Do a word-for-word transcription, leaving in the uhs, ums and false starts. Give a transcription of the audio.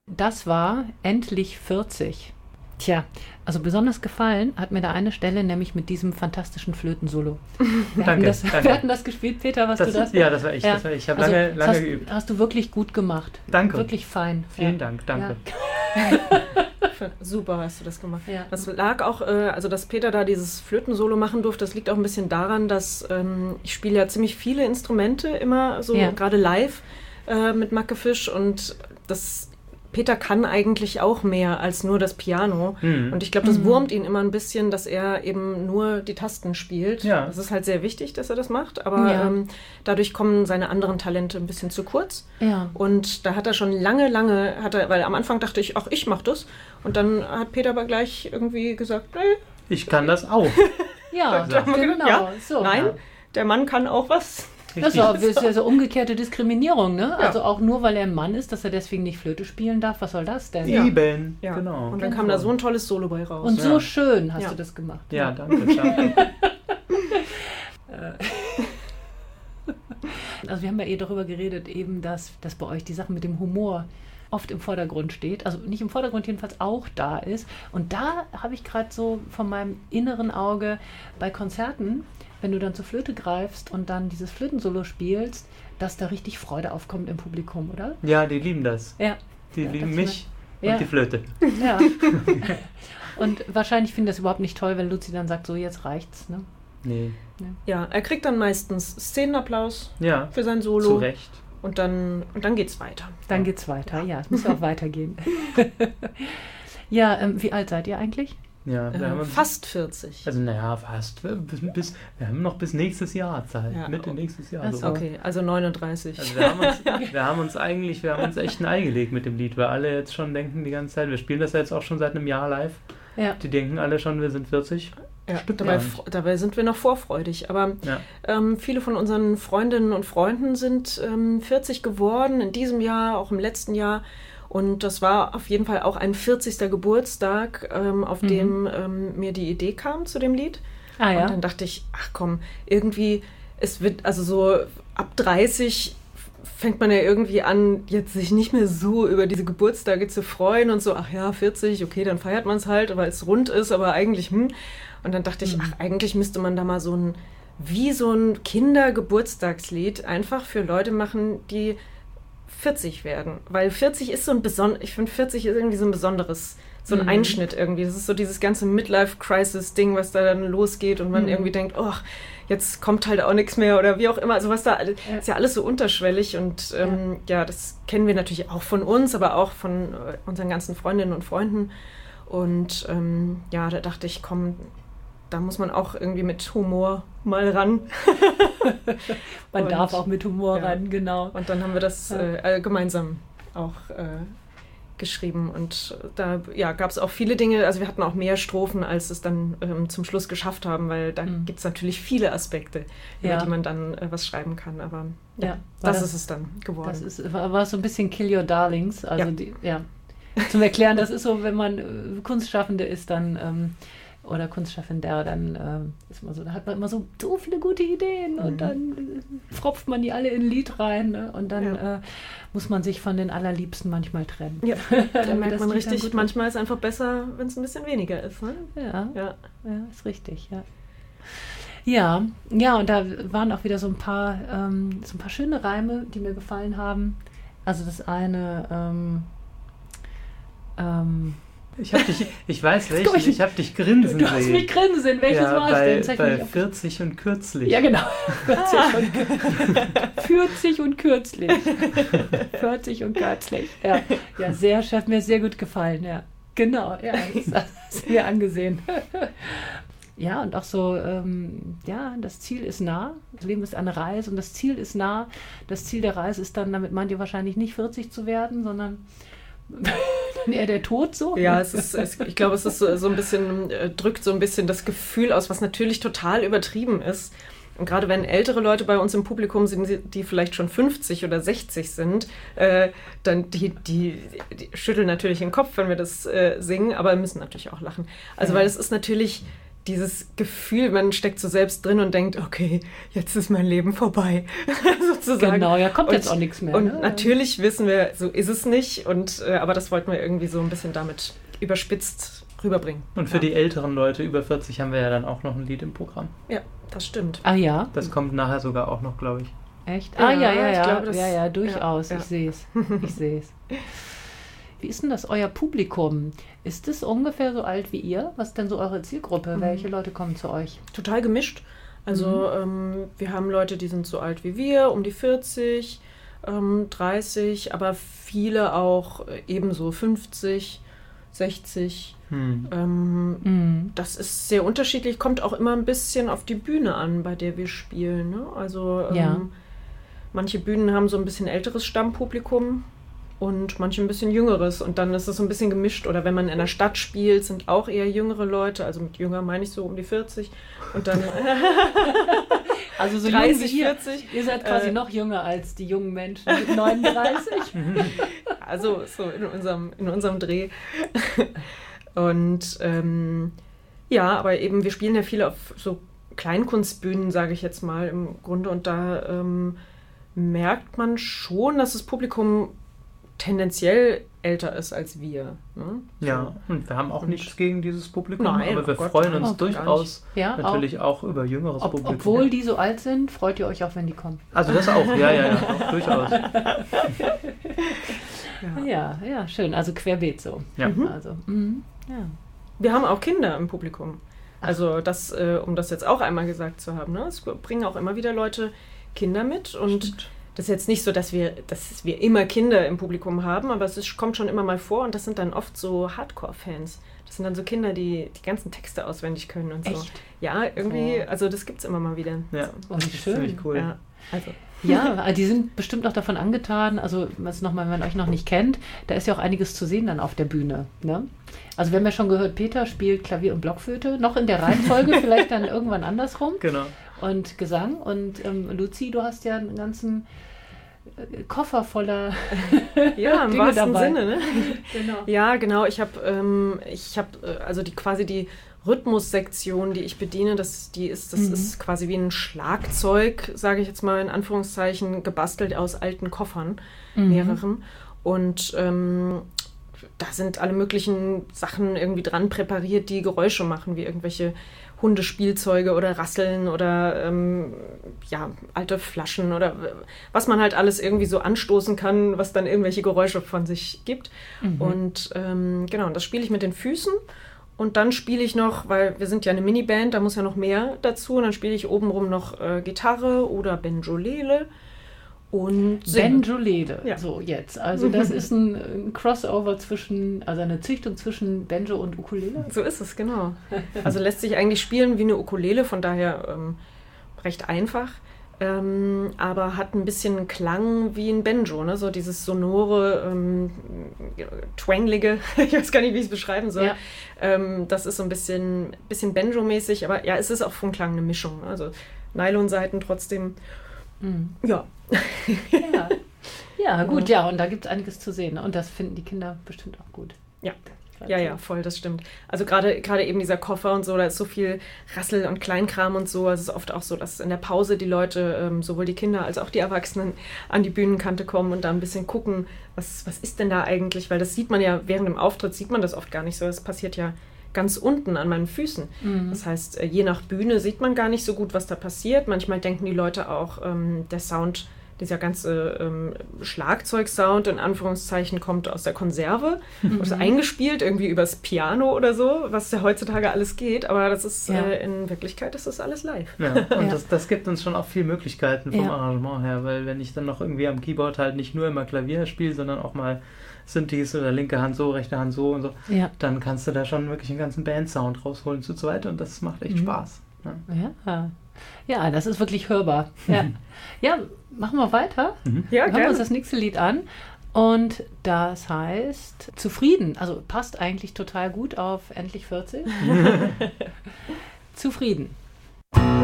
Das war endlich vierzig. Tja, also besonders gefallen hat mir da eine Stelle, nämlich mit diesem fantastischen Flötensolo. Wir, danke, hatten das, danke. wir hatten das gespielt, Peter, warst das, du das? Ja, das war ich. Ja. Das war ich. Ich habe also, lange, lange hast, geübt. Hast du wirklich gut gemacht. Danke. Wirklich fein. Vielen ja. Dank, danke. Ja. Super hast du das gemacht. Ja. Das lag auch, äh, also dass Peter da dieses Flötensolo machen durfte, das liegt auch ein bisschen daran, dass ähm, ich spiele ja ziemlich viele Instrumente immer, so ja. gerade live äh, mit Mackefisch und das Peter kann eigentlich auch mehr als nur das Piano. Mhm. Und ich glaube, das wurmt ihn immer ein bisschen, dass er eben nur die Tasten spielt. Ja. Das ist halt sehr wichtig, dass er das macht, aber ja. ähm, dadurch kommen seine anderen Talente ein bisschen zu kurz. Ja. Und da hat er schon lange, lange, hat er, weil am Anfang dachte ich, ach, ich mach das. Und dann hat Peter aber gleich irgendwie gesagt, nee. Ich kann das auch. ja, genau. genau. Ja, so. Nein, Ja. Der Mann kann auch was. Das ist, auch, ist ja so umgekehrte Diskriminierung, ne? Ja. Also auch nur, weil er ein Mann ist, dass er deswegen nicht Flöte spielen darf. Was soll das denn? Ja. Eben, Ja. genau. Und dann kam da so ein tolles Solo bei raus. Und so Ja. schön hast Ja. du das gemacht. Ja, danke. danke. Also wir haben ja eh darüber geredet, eben, dass, dass bei euch die Sache mit dem Humor oft im Vordergrund steht. Also nicht im Vordergrund, jedenfalls auch da ist. Und da habe ich gerade so von meinem inneren Auge bei Konzerten, wenn du dann zur Flöte greifst und dann dieses Flötensolo spielst, dass da richtig Freude aufkommt im Publikum, oder? Ja, die lieben das. Ja. Die Ja, lieben das mich ja. und die Flöte. Ja. Und wahrscheinlich finden das überhaupt nicht toll, wenn Luzi dann sagt, so jetzt reicht's, ne? Nee. Ja, er kriegt dann meistens Szenenapplaus Ja, für sein zu Solo. Recht. Und dann, und dann geht's weiter. Dann geht's weiter, ja, es muss ja auch weitergehen. Ja, ähm, wie alt seid ihr eigentlich? Ja, wir Äh, haben uns, fast vierzig. also naja, fast. Bis, bis, wir haben noch bis nächstes Jahr Zeit. Ja. Mitte nächstes Jahr. Ach so. sogar. Okay, also neununddreißig. Also wir haben, uns, wir haben uns eigentlich, wir haben uns echt ein Ei gelegt mit dem Lied, weil alle jetzt schon denken die ganze Zeit, wir spielen das ja jetzt auch schon seit einem Jahr live. Ja. Die denken alle schon, wir sind vierzig. Ja, Stimmt dabei, gar nicht. fr- dabei sind wir noch vorfreudig. Aber Ja. ähm, viele von unseren Freundinnen und Freunden sind ähm, vierzig geworden, in diesem Jahr, auch im letzten Jahr. Und das war auf jeden Fall auch ein vierzigster Geburtstag, ähm, auf Mhm. dem ähm, mir die Idee kam zu dem Lied. Ah ja. Und dann dachte ich, ach komm, irgendwie, es wird, also so ab dreißig fängt man ja irgendwie an, jetzt sich nicht mehr so über diese Geburtstage zu freuen und so, ach ja, vierzig, okay, dann feiert man es halt, weil es rund ist, aber eigentlich, hm. Und dann dachte ich, Mhm. ach, eigentlich müsste man da mal so ein, wie so ein Kindergeburtstagslied einfach für Leute machen, die vierzig werden. Weil vierzig ist so ein besonderes, ich finde vierzig ist irgendwie so ein besonderes, so ein Mhm. Einschnitt irgendwie. Das ist so dieses ganze Midlife-Crisis-Ding, was da dann losgeht und man Mhm. irgendwie denkt, oh, jetzt kommt halt auch nichts mehr oder wie auch immer. Also was da, Ja. ist ja alles so unterschwellig und ähm, ja, das kennen wir natürlich auch von uns, aber auch von äh, unseren ganzen Freundinnen und Freunden. Und ähm, ja, da dachte ich, komm, da muss man auch irgendwie mit Humor mal ran. Man Und- darf auch mit Humor ja. ran, genau. Und dann haben wir das Ja. äh, äh, gemeinsam auch äh, geschrieben. Und da ja, gab es auch viele Dinge, also wir hatten auch mehr Strophen, als es dann ähm, zum Schluss geschafft haben, weil da Mhm. gibt es natürlich viele Aspekte, über Ja. die man dann äh, was schreiben kann. Aber ja, Ja, war das, das- ist es dann geworden. Das ist, war, war so ein bisschen Kill Your Darlings. Also Ja. die, ja. Zum Erklären, das ist so, wenn man äh, Kunstschaffende ist, dann ähm, oder Kunstschaffender, dann ähm, ist man so, da hat man immer so, so viele gute Ideen Mhm. und dann äh, fropft man die alle in ein Lied rein, ne? Und dann Ja. äh, muss man sich von den Allerliebsten manchmal trennen. Ja, da Damit merkt das man Lied dann richtig, gut manchmal ist es einfach besser, wenn es ein bisschen weniger ist. Ne? Ja, Ja. ja, ist richtig, ja. Ja, ja, und da waren auch wieder so ein paar, ähm, so ein paar schöne Reime, die mir gefallen haben. Also das eine, ähm, ähm, Ich hab dich, ich weiß komm welchen, ich- ich hab dich grinsen du hast sehen. mich grinsen, welches ja, war es bei, denn? Zeig bei mich auf. vierzig und kürzlich. Ja, genau. vierzig und, vierzig und kürzlich. vierzig und kürzlich. Ja, ja, sehr, hat mir sehr gut gefallen, ja. Genau, ja, das hast du mir angesehen. Ja, und auch so, ähm, ja, das Ziel ist nah. Das Leben ist eine Reise und das Ziel ist nah. Das Ziel der Reise ist dann, damit meint ihr wahrscheinlich nicht vierzig zu werden, sondern dann eher der Tod so. Ja, es ist, es, ich glaube, es ist so, so ein bisschen, äh, drückt so ein bisschen das Gefühl aus, was natürlich total übertrieben ist. Und gerade wenn ältere Leute bei uns im Publikum sind, die- die vielleicht schon fünfzig oder sechzig sind, äh, dann die, die, die schütteln natürlich den Kopf, wenn wir das äh, singen, aber müssen natürlich auch lachen. Also Ja. weil es ist natürlich dieses Gefühl, man steckt so selbst drin und denkt, okay, jetzt ist mein Leben vorbei, sozusagen. Genau, ja, kommt und, jetzt auch nichts mehr. Und ne? natürlich wissen wir, so ist es nicht, und, äh, aber das wollten wir irgendwie so ein bisschen damit überspitzt rüberbringen. Und für ja. die älteren Leute über vierzig haben wir ja dann auch noch ein Lied im Programm. Ja, das stimmt. Ah ja? Das kommt nachher sogar auch noch, glaube ich. Echt? Ah ja, Ja, ja, ich ja, glaube, das- ja, ja, durchaus. ja, Ich ja. sehe es. Ich sehe es. Wie ist denn das, euer Publikum? Ist es ungefähr so alt wie ihr? Was ist denn so eure Zielgruppe? Mhm. Welche Leute kommen zu euch? Total gemischt. Also ähm, wir haben Leute, die sind so alt wie wir, um die vierzig, ähm, dreißig, aber viele auch äh, ebenso fünfzig, sechzig. Hm. Ähm, Mhm. das ist sehr unterschiedlich, kommt auch immer ein bisschen auf die Bühne an, bei der wir spielen. Ne? Also ähm, Ja. manche Bühnen haben so ein bisschen älteres Stammpublikum und manche ein bisschen jüngeres. Und dann ist es so ein bisschen gemischt. Oder wenn man in der Stadt spielt, sind auch eher jüngere Leute. Also mit jünger meine ich so um die vierzig. Und dann Also so dreißig, jung wie ihr. vierzig. Ihr seid quasi Äh, noch jünger als die jungen Menschen mit neununddreißig. Also so in unserem, in unserem Dreh. Und ähm, ja, aber eben, wir spielen ja viel auf so Kleinkunstbühnen, sage ich jetzt mal im Grunde. Und da ähm, merkt man schon, dass das Publikum tendenziell älter ist als wir. Ne? Ja, und wir haben auch Und- nichts gegen dieses Publikum, Nein, aber wir oh Gott, freuen nein, uns oh, gar durchaus Ja, natürlich auch, über jüngeres Ob, Publikum. obwohl die so alt sind, freut ihr euch auch, wenn die kommen. Also das auch, ja, ja, ja, auch durchaus. Ja. Ja, ja, schön. Also querbeet so. Ja. Mhm. Also, mhm. ja. Wir haben auch Kinder im Publikum. Also das, äh, um das jetzt auch einmal gesagt zu haben, ne? Es bringen auch immer wieder Leute Kinder mit, und Stimmt. das ist jetzt nicht so, dass wir, dass wir immer Kinder im Publikum haben, aber es ist, kommt schon immer mal vor, und das sind dann oft so Hardcore-Fans. Das sind dann so Kinder, die die ganzen Texte auswendig können und so. Echt? Ja, irgendwie, Oh. also das gibt es immer mal wieder. Ja, Oh, wie das ist schön. ziemlich cool. Ja, also. Ja, die sind bestimmt noch davon angetan, also was nochmal, wenn man euch noch nicht kennt, da ist ja auch einiges zu sehen dann auf der Bühne. Ne? Also wir haben ja schon gehört, Peter spielt Klavier und Blockflöte, noch in der Reihenfolge, vielleicht dann irgendwann andersrum, Genau. und Gesang. Und ähm, Luzi, du hast ja einen ganzen äh, Koffer voller Ja, im Dinge wahrsten dabei. Sinne, ne? Genau. Ja, genau. Ich habe, ähm, ich habe, äh, also die quasi die Rhythmussektion, die ich bediene, das, die ist, das Mhm. ist quasi wie ein Schlagzeug, sage ich jetzt mal in Anführungszeichen, gebastelt aus alten Koffern, Mhm. mehreren. Und ähm, da sind alle möglichen Sachen irgendwie dran präpariert, die Geräusche machen, wie irgendwelche Hundespielzeuge oder Rasseln oder ähm, ja, alte Flaschen oder äh, was man halt alles irgendwie so anstoßen kann, was dann irgendwelche Geräusche von sich gibt. Mhm. Und ähm, genau, das spiele ich mit den Füßen. Und dann spiele ich noch, weil wir sind ja eine Miniband, da muss ja noch mehr dazu. Und dann spiele ich obenrum noch äh, Gitarre oder Banjolele und singe. Banjolele, Ja. so jetzt. Also das ist ein, ein Crossover zwischen, also eine Züchtung zwischen Banjo und Ukulele. So ist es, genau. Also lässt sich eigentlich spielen wie eine Ukulele, von daher ähm, recht einfach. Ähm, aber hat ein bisschen Klang wie ein Banjo, ne? So dieses sonore, ähm, twanglige, ich weiß gar nicht, wie ich es beschreiben soll. Ja. Ähm, das ist so ein bisschen, bisschen Banjo-mäßig, aber ja, es ist auch vom Klang eine Mischung. Also Nylonsaiten trotzdem, Mhm. ja. Ja. Ja, gut, ja, und da gibt es einiges zu sehen. Und das finden die Kinder bestimmt auch gut. Ja. Ja, ja, voll, das stimmt. Also gerade gerade eben dieser Koffer und so, da ist so viel Rassel und Kleinkram und so. Also es ist oft auch so, dass in der Pause die Leute, ähm, sowohl die Kinder als auch die Erwachsenen, an die Bühnenkante kommen und da ein bisschen gucken, was, was ist denn da eigentlich? Weil das sieht man ja, während dem Auftritt sieht man das oft gar nicht so. Das passiert ja ganz unten an meinen Füßen. Mhm. Das heißt, äh, je nach Bühne sieht man gar nicht so gut, was da passiert. Manchmal denken die Leute auch, ähm, der Sound, dieser ganze ähm, Schlagzeugsound in Anführungszeichen kommt aus der Konserve, Mhm. oder eingespielt irgendwie übers Piano oder so, was ja heutzutage alles geht, aber das ist Ja. äh, in Wirklichkeit ist das alles live. Ja, und Ja. Das, das gibt uns schon auch viel Möglichkeiten vom Ja. Arrangement her, weil wenn ich dann noch irgendwie am Keyboard halt nicht nur immer Klavier spiele, sondern auch mal Synthes oder linke Hand so, rechte Hand so und so, Ja. dann kannst du da schon wirklich einen ganzen Bandsound rausholen zu zweit und das macht echt Mhm. Spaß. Ja. Ja. Ja, das ist wirklich hörbar. Ja, ja, machen wir weiter. Mhm. Ja, Hören wir gerne. uns das nächste Lied an. Und das heißt Zufrieden. Also passt eigentlich total gut auf Endlich vierzig. Zufrieden.